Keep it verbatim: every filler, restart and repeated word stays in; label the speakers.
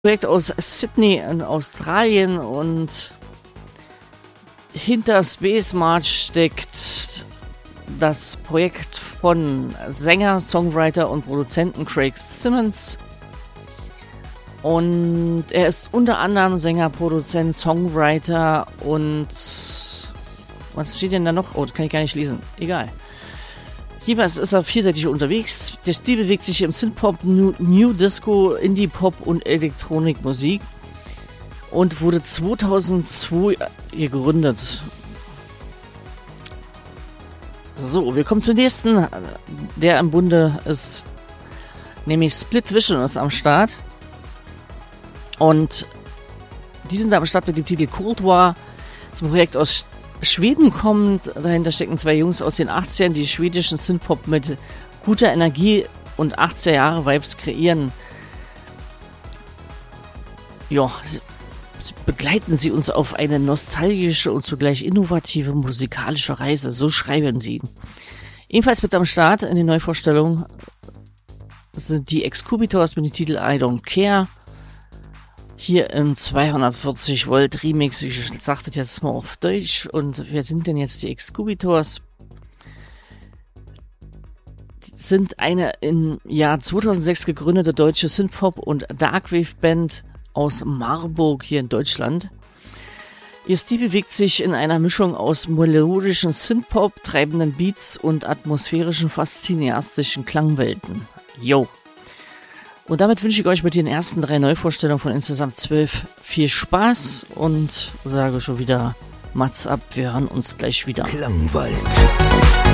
Speaker 1: Projekt aus Sydney in Australien, und hinter Space March steckt das Projekt von Sänger, Songwriter und Produzenten Craig Simmons. Und er ist unter anderem Sänger, Produzent, Songwriter und was steht denn da noch? Oh, das kann ich gar nicht lesen. Egal. Jeweils ist er vielseitig unterwegs. Der Stil bewegt sich im Synthpop, New, New Disco, Indie-Pop und Elektronikmusik und wurde zweitausendzwei gegründet. So, wir kommen zum nächsten, der im Bunde ist, nämlich Split Vision ist am Start. Und die sind am Start mit dem Titel Cold War. Das ist ein Projekt aus Schweden kommt, dahinter stecken zwei Jungs aus den achtzigern, die schwedischen Synthpop mit guter Energie und achtziger-Jahre-Vibes kreieren. Ja, begleiten sie uns auf eine nostalgische und zugleich innovative musikalische Reise, so schreiben sie. Ebenfalls mit am Start in den Neuvorstellungen sind die Excubitors mit dem Titel I Don't Care. Hier im zweihundertvierzig Volt Remix, ich sage das jetzt mal auf Deutsch. Und wer sind denn jetzt die Excubitors? Die sind eine im Jahr zweitausendsechs gegründete deutsche Synthpop- und Darkwave-Band aus Marburg hier in Deutschland. Ihr Stil bewegt sich in einer Mischung aus melodischen Synthpop, treibenden Beats und atmosphärischen, fast cineastischen Klangwelten. Yo! Und damit wünsche ich euch mit den ersten drei Neuvorstellungen von insgesamt zwölf viel Spaß und sage schon wieder Mats ab, wir hören uns gleich wieder.
Speaker 2: Klangwald.